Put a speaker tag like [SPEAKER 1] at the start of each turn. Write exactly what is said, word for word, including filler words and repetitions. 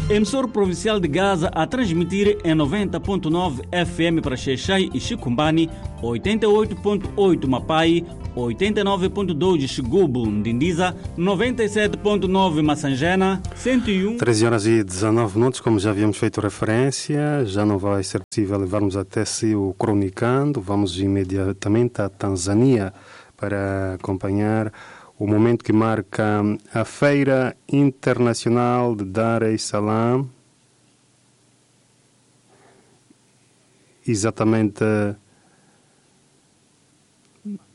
[SPEAKER 1] Emissor provincial de Gaza a transmitir em noventa ponto nove F M para Xai-Xai e Chicumbani, oitenta e oito ponto oito Mapai, oitenta e nove ponto dois de Xigubu, Ndindiza, noventa e sete ponto nove Massangena, cento e um...
[SPEAKER 2] treze horas e dezanove minutos, como já havíamos feito referência, já não vai ser possível levarmos até si o Cronicando. Vamos imediatamente à Tanzânia para acompanhar o momento que marca a Feira Internacional de Dar es Salaam. Exatamente